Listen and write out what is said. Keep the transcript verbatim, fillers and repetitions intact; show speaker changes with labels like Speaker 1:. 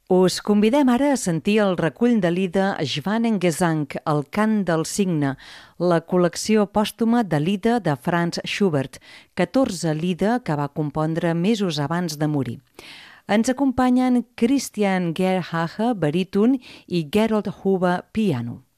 Speaker 1: Us convidem ara a sentir el recull de l'Ida Schwanengesang, el cant del cigne, la col·lecció pòstuma de l'Ida de Franz Schubert, catorze l'Ida que va compondre mesos abans de morir. Ens acompanyen Christian Gerhache, baríton, i Gerold Huber, piano.